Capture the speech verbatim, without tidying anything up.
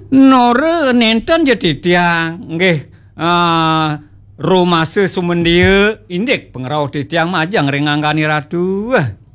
Nore nenten ya Didang. Nggih, uh, rumase sumendieu indik pengrau Didang majang ring ngangkani radu.